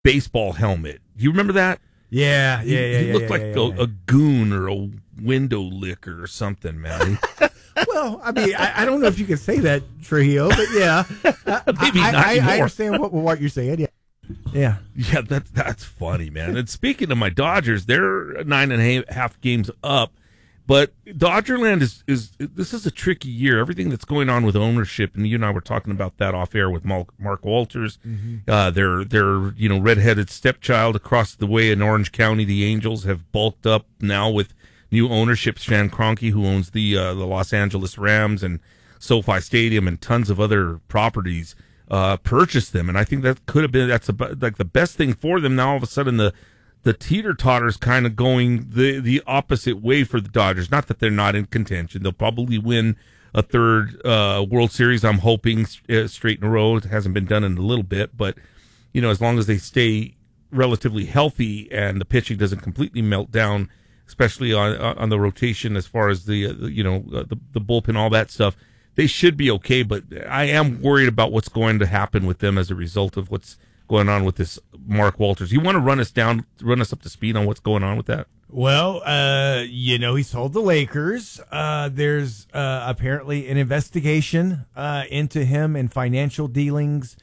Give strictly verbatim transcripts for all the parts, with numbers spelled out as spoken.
baseball helmet. You remember that? Yeah, yeah, yeah. He, he yeah, looked yeah, like yeah, a, yeah. a goon or a window licker or something, man. Well, I mean, I, I don't know if you can say that, Trujillo, but yeah. Maybe I, not I, anymore. I understand what, what you're saying, yeah. Yeah. Yeah, that, that's funny, man. And speaking of my Dodgers, they're nine and a half games up. But Dodgerland is, is this is a tricky year. Everything that's going on with ownership, and you and I were talking about that off air with Mark Walters. Mm-hmm. Uh, their their you know redheaded stepchild across the way in Orange County, the Angels have bulked up now with new ownership. Stan Kroenke, who owns the uh, the Los Angeles Rams and SoFi Stadium and tons of other properties, uh, purchased them, and I think that could have been that's a, like the best thing for them. Now all of a sudden the the teeter-totter's kind of going the, the opposite way for the Dodgers. Not that they're not in contention. They'll probably win a third uh, World Series, I'm hoping, uh, straight in a row. It hasn't been done in a little bit. But, you know, as long as they stay relatively healthy and the pitching doesn't completely melt down, especially on on the rotation as far as the, uh, you know, uh, the, the bullpen, all that stuff, they should be okay. But I am worried about what's going to happen with them as a result of what's going on with this Mark Walters. You want to run us down, run us up to speed on what's going on with that? Well, uh, you know, he sold the Lakers. Uh, there's uh, apparently an investigation uh, into him and financial dealings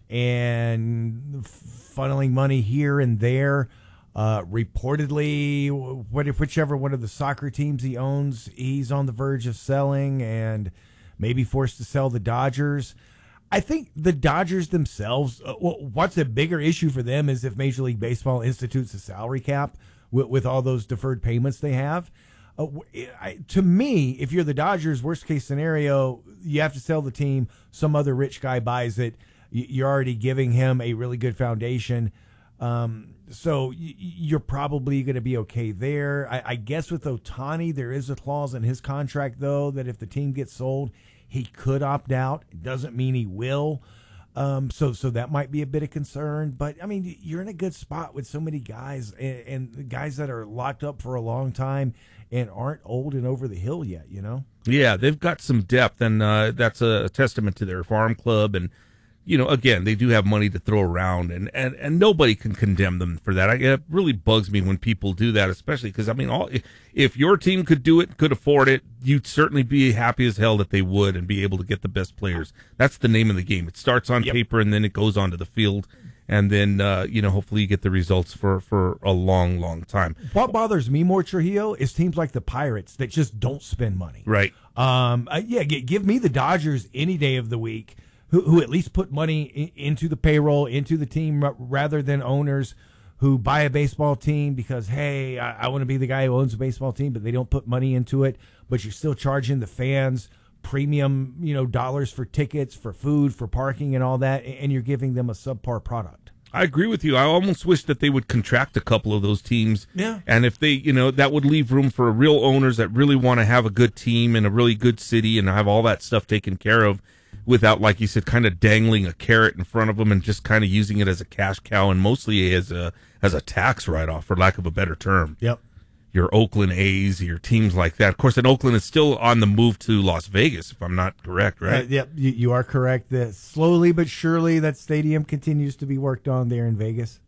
and funneling money here and there. Uh, reportedly, what if whichever one of the soccer teams he owns, he's on the verge of selling and maybe forced to sell the Dodgers. I think the Dodgers themselves, uh, what's a bigger issue for them is if Major League Baseball institutes a salary cap with, with all those deferred payments they have. Uh, I, to me, if you're the Dodgers, worst case scenario, you have to sell the team. Some other rich guy buys it. You're already giving him a really good foundation. Um, so you're probably going to be okay there. I, I guess with Ohtani, there is a clause in his contract, though, that if the team gets sold, he could opt out. It doesn't mean he will. Um, so so that might be a bit of concern. But, I mean, you're in a good spot with so many guys and, and guys that are locked up for a long time and aren't old and over the hill yet, you know? Yeah, they've got some depth, and uh, that's a testament to their farm club. And, you know, again, they do have money to throw around, and, and, and nobody can condemn them for that. I, it really bugs me when people do that, especially because, I mean, all if your team could do it, could afford it, you'd certainly be happy as hell that they would and be able to get the best players. That's the name of the game. It starts on yep. paper, and then it goes onto the field, and then, uh, you know, hopefully you get the results for, for a long, long time. What bothers me more, Trujillo, is teams like the Pirates that just don't spend money. Right. Um. Uh, yeah, g- give me the Dodgers any day of the week. Who, who at least put money in, into the payroll, into the team, r- rather than owners who buy a baseball team because, hey, I, I want to be the guy who owns a baseball team, but they don't put money into it. But you're still charging the fans premium, you know, dollars for tickets, for food, for parking, and all that, and you're giving them a subpar product. I agree with you. I almost wish that they would contract a couple of those teams. Yeah. And if they, you know, that would leave room for real owners that really want to have a good team in a really good city and have all that stuff taken care of, without, like you said, kind of dangling a carrot in front of them and just kind of using it as a cash cow and mostly as a as a tax write-off, for lack of a better term. Yep. Your Oakland A's, your teams like that. Of course, and Oakland is still on the move to Las Vegas, if I'm not correct, right? Uh, yep, you, you are correct. That slowly but surely that stadium continues to be worked on there in Vegas.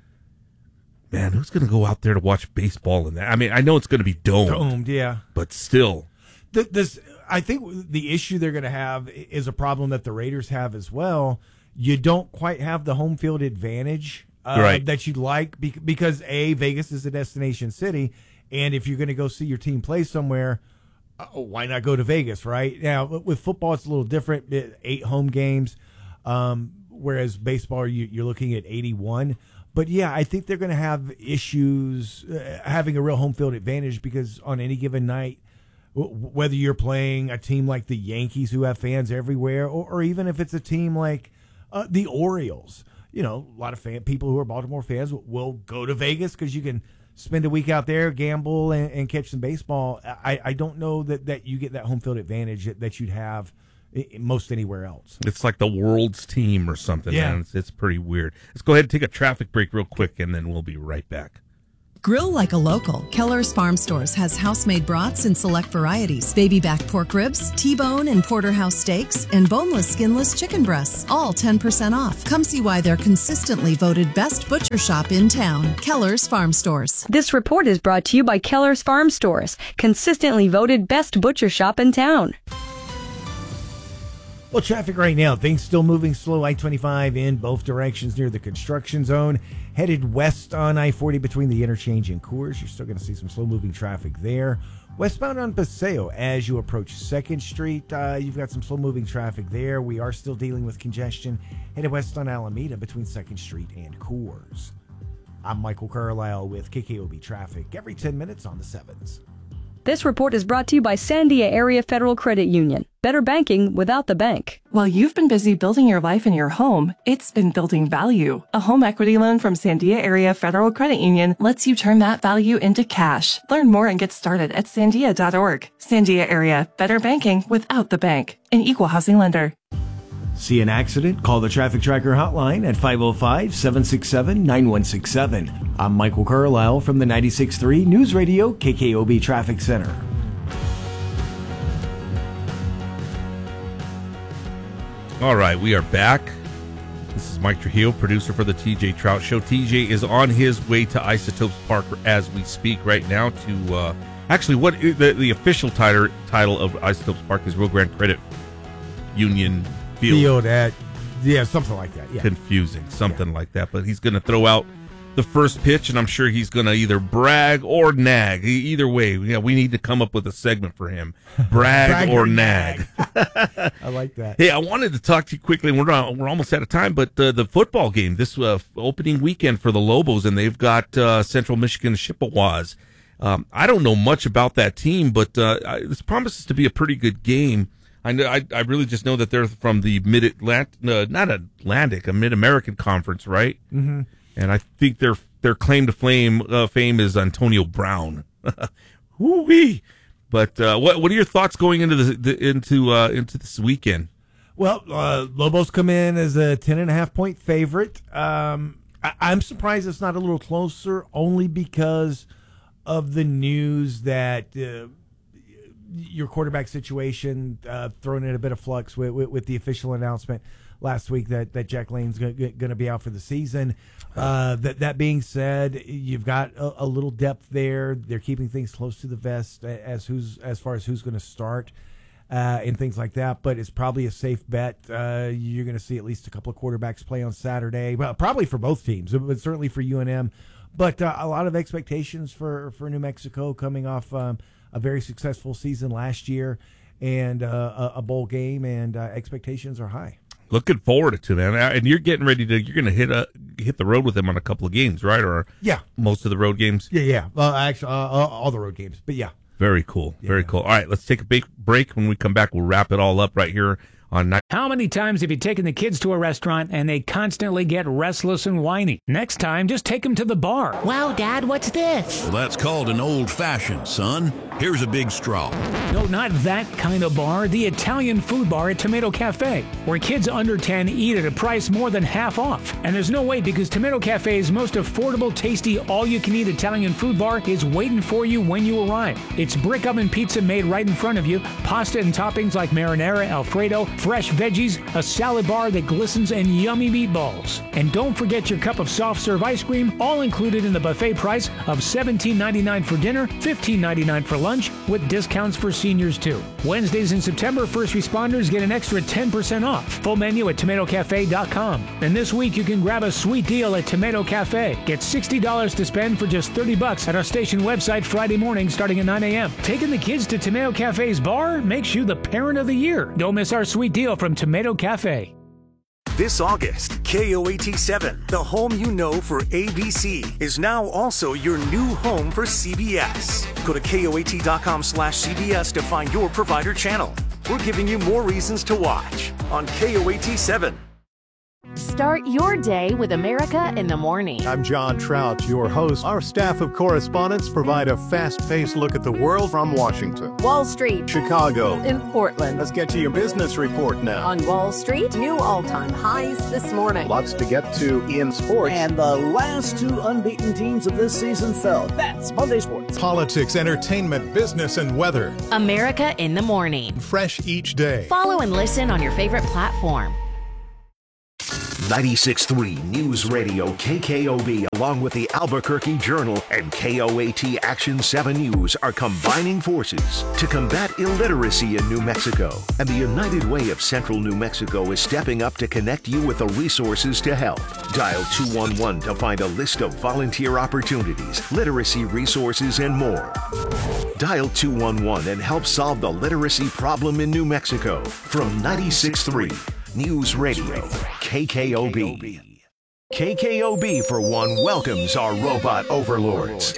Man, who's going to go out there to watch baseball in that? I mean, I know it's going to be domed. Domed, yeah. But still. The, this, I think the issue they're going to have is a problem that the Raiders have as well. You don't quite have the home field advantage uh, right. that you'd like because, A, Vegas is a destination city, and if you're going to go see your team play somewhere, uh, why not go to Vegas, right? Now, with football, it's a little different. Eight home games, um, whereas baseball, you, you're looking at eighty-one. But, yeah, I think they're going to have issues uh, having a real home field advantage because on any given night, whether you're playing a team like the Yankees who have fans everywhere, or, or even if it's a team like uh, the Orioles, you know, a lot of fan, people who are Baltimore fans will go to Vegas because you can spend a week out there, gamble, and, and catch some baseball. I, I don't know that, that you get that home field advantage that, that you'd have in most anywhere else. It's like the world's team or something, yeah. man. It's, it's pretty weird. Let's go ahead and take a traffic break real quick, and then we'll be right back. Grill like a local. Keller's Farm Stores has house-made brats in select varieties, baby back pork ribs, T-bone and porterhouse steaks, and boneless, skinless chicken breasts, all ten percent off. Come see why they're consistently voted best butcher shop in town. Keller's Farm Stores. This report is brought to you by Keller's Farm Stores, consistently voted best butcher shop in town. Well, traffic right now, things still moving slow. I twenty-five in both directions near the construction zone. Headed west on I forty between the interchange and Coors. You're still going to see some slow-moving traffic there. Westbound on Paseo, as you approach second Street, uh, you've got some slow-moving traffic there. We are still dealing with congestion. Headed west on Alameda between second Street and Coors. I'm Michael Carlisle with K K O B Traffic every ten minutes on the sevens. This report is brought to you by Sandia Area Federal Credit Union. Better banking without the bank. While you've been busy building your life and your home, it's been building value. A home equity loan from Sandia Area Federal Credit Union lets you turn that value into cash. Learn more and get started at sandia dot org. Sandia Area, better banking without the bank. An equal housing lender. See an accident? Call the Traffic Tracker hotline at five oh five, seven six seven, nine one six seven. I'm Michael Carlisle from the ninety-six point three News Radio K K O B Traffic Center. All right, we are back. This is Mike Trujillo, producer for the T J Trout Show. T J is on his way to Isotopes Park as we speak right now to, uh, actually, what the, the official title, title of Isotopes Park is Rio Grande Credit Union Field. Field at, yeah, something like that. Yeah. Confusing, something yeah. like that. But he's going to throw out the first pitch, and I'm sure he's going to either brag or nag. Either way, yeah, we need to come up with a segment for him. Brag, brag or, or nag. nag. I like that. Hey, I wanted to talk to you quickly. We're uh, we're almost out of time, but uh, the football game this uh, opening weekend for the Lobos, and they've got uh, Central Michigan Chippewas. Um, I don't know much about that team, but uh, I, this promises to be a pretty good game. I know. I, I really just know that they're from the Mid Atlantic, uh, not Atlantic, a Mid American Conference, right? Mm-hmm. And I think their their claim to fame uh, fame is Antonio Brown. Woo-wee. But uh, what what are your thoughts going into the, the into uh, into this weekend? Well, uh, Lobos come in as a ten and a half point favorite. Um, I, I'm surprised it's not a little closer, only because of the news that. Uh, your quarterback situation uh, thrown in a bit of flux with, with, with the official announcement last week that, that Jack Lane's going to be out for the season. Uh, that that being said, you've got a, a little depth there. They're keeping things close to the vest as who's as far as who's going to start uh, and things like that. But it's probably a safe bet. Uh, you're going to see at least a couple of quarterbacks play on Saturday. Well, probably for both teams, but certainly for U N M. But uh, a lot of expectations for, for New Mexico coming off um, – a very successful season last year and uh, a bowl game, and uh, expectations are high. Looking forward to it, man. And you're getting ready to, you're going to hit a, hit the road with them on a couple of games, right? Or yeah, most of the road games? Yeah, yeah. Well, actually, uh, all the road games, but yeah. Very cool. Yeah. Very cool. All right, let's take a break. When we come back, we'll wrap it all up right here on night. How many times have you taken the kids to a restaurant and they constantly get restless and whiny? Next time, just take them to the bar. Wow, Dad, what's this? Well, that's called an old-fashioned, son. Here's a big straw. No, not that kind of bar. The Italian food bar at Tomato Cafe, where kids under ten eat at a price more than half off. And there's no wait, because Tomato Cafe's most affordable, tasty, all-you-can-eat Italian food bar is waiting for you when you arrive. It's brick oven pizza made right in front of you, pasta and toppings like marinara, Alfredo, fresh veggies, a salad bar that glistens, and yummy meatballs. And don't forget your cup of soft serve ice cream, all included in the buffet price of seventeen ninety-nine for dinner, fifteen ninety-nine for lunch, with discounts for seniors too. Wednesdays in September, first responders get an extra ten percent off. Full menu at tomato cafe dot com. And this week you can grab a sweet deal at Tomato Cafe. Get sixty dollars to spend for just thirty bucks at our station website Friday morning starting at nine a.m. Taking the kids to Tomato Cafe's bar makes you the parent of the year. Don't miss our sweet deal from Tomato Cafe. This August, K O A T seven, the home you know for A B C, is now also your new home for C B S. Go to K O A T dot com slash C B S to find your provider channel. We're giving you more reasons to watch on K O A T seven. Start your day with America in the Morning. I'm John Trout, your host. Our staff of correspondents provide a fast-paced look at the world from Washington, Wall Street, Chicago, and Portland. Let's get to your business report now. On Wall Street, new all-time highs this morning. Lots to get to in sports. And the last two unbeaten teams of this season fell. That's Monday Sports. Politics, entertainment, business, and weather. America in the Morning. Fresh each day. Follow and listen on your favorite platform. ninety-six point three News Radio K K O B, along with the Albuquerque Journal and K O A T Action seven News, are combining forces to combat illiteracy in New Mexico. And the United Way of Central New Mexico is stepping up to connect you with the resources to help. Dial two one one to find a list of volunteer opportunities, literacy resources, and more. Dial two one one and help solve the literacy problem in New Mexico. From ninety-six point three News Radio, K K O B. K K O B, for one, welcomes our robot overlords.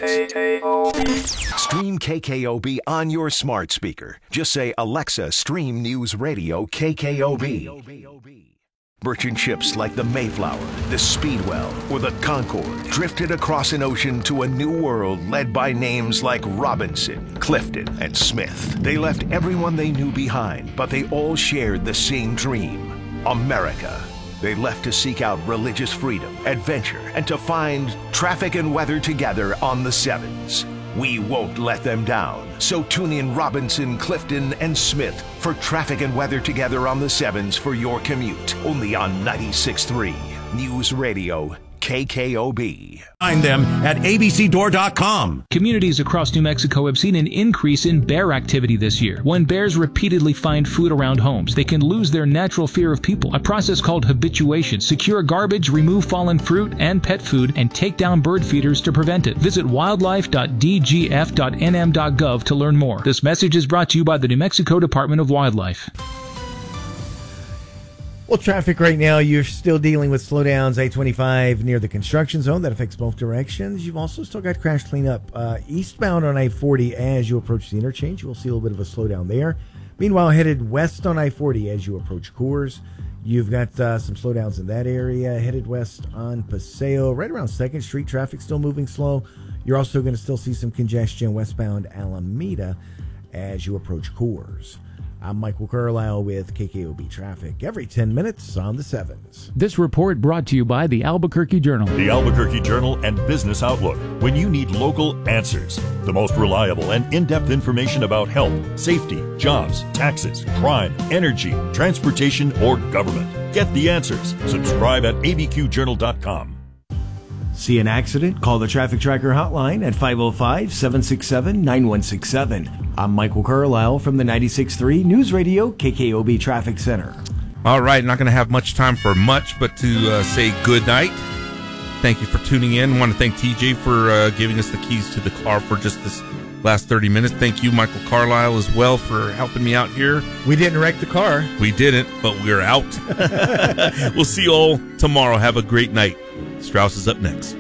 Stream K K O B on your smart speaker. Just say, Alexa, stream News Radio K K O B. Merchant ships like the Mayflower, the Speedwell, or the Concorde drifted across an ocean to a new world led by names like Robinson, Clifton, and Smith. They left everyone they knew behind, but they all shared the same dream. America. They left to seek out religious freedom, adventure, and to find traffic and weather together on the Sevens. We won't let them down. So tune in Robinson, Clifton, and Smith for traffic and weather together on the Sevens for your commute. Only on ninety-six point three News Radio K K O B. Find them at A B C door dot com. Communities across New Mexico have seen an increase in bear activity this year. When bears repeatedly find food around homes, they can lose their natural fear of people. A process called habituation. Secure garbage, remove fallen fruit and pet food, and take down bird feeders to prevent it. Visit wildlife dot d g f dot n m dot gov to learn more. This message is brought to you by the New Mexico Department of Wildlife. Well, traffic right now, you're still dealing with slowdowns, I twenty-five near the construction zone. That affects both directions. You've also still got crash cleanup uh, eastbound on I forty as you approach the interchange. You will see a little bit of a slowdown there. Meanwhile, headed west on I forty as you approach Coors. You've got uh, some slowdowns in that area. Headed west on Paseo, right around second Street. Traffic still moving slow. You're also going to still see some congestion westbound Alameda as you approach Coors. I'm Michael Carlisle with K K O B Traffic every ten minutes on the Sevens. This report brought to you by the Albuquerque Journal. The Albuquerque Journal and Business Outlook. When you need local answers, the most reliable and in-depth information about health, safety, jobs, taxes, crime, energy, transportation, or government. Get the answers. Subscribe at A B Q journal dot com. See an accident? Call the Traffic Tracker hotline at five oh five, seven six seven, nine one six seven. I'm Michael Carlisle from the ninety-six point three News Radio K K O B Traffic Center. All right, not going to have much time for much, but to uh, say good night. Thank you for tuning in. I want to thank T J for uh, giving us the keys to the car for just this last thirty minutes. Thank you, Michael Carlisle, as well, for helping me out here. We didn't wreck the car. We didn't, but we're out. We'll see you all tomorrow. Have a great night. Strauss is up next.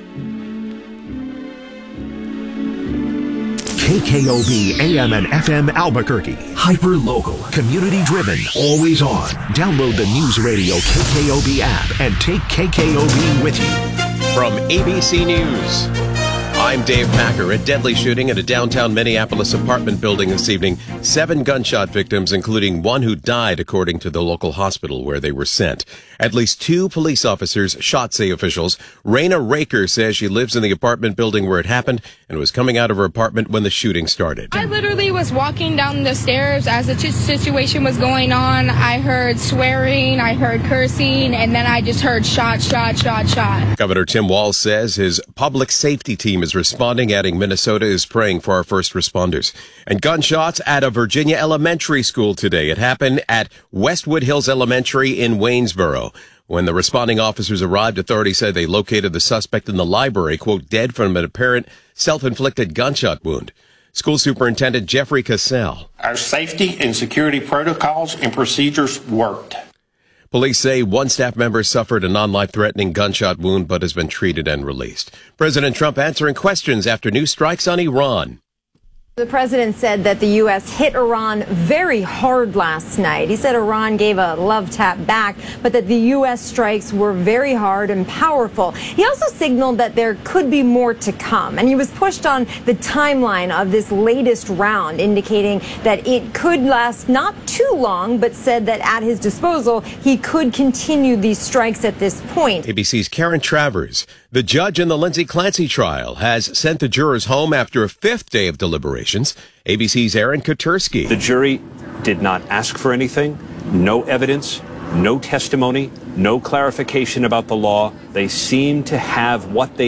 K K O B A M and F M Albuquerque. Hyper local. Community driven. Always on. Download the News Radio K K O B app and take K K O B with you. From A B C News, I'm Dave Packer. A deadly shooting at a downtown Minneapolis apartment building this evening. Seven gunshot victims, including one who died, according to the local hospital where they were sent. At least two police officers shot, say officials. Raina Raker says she lives in the apartment building where it happened and was coming out of her apartment when the shooting started. I literally was walking down the stairs as the t- situation was going on. I heard swearing, I heard cursing, and then I just heard shot, shot, shot, shot. Governor Tim Walz says his public safety team is responding, adding Minnesota is praying for our first responders. And gunshots at a Virginia elementary school today. It happened at Westwood Hills Elementary in Waynesboro. When the responding officers arrived, authorities said they located the suspect in the library, quote, dead from an apparent self-inflicted gunshot wound. School Superintendent Jeffrey Cassell. Our safety and security protocols and procedures worked. Police say one staff member suffered a non-life-threatening gunshot wound but has been treated and released. President Trump answering questions after new strikes on Iran. The president said that the U S hit Iran very hard last night. He said Iran gave a love tap back, but that the U S strikes were very hard and powerful. He also signaled that there could be more to come, and he was pushed on the timeline of this latest round, indicating that it could last not too long, but said that at his disposal, he could continue these strikes at this point. A B C's Karen Travers. The judge in the Lindsay Clancy trial has sent the jurors home after a fifth day of deliberations. A B C's Aaron Kotursky. The jury did not ask for anything, no evidence, no testimony, no clarification about the law. They seem to have what they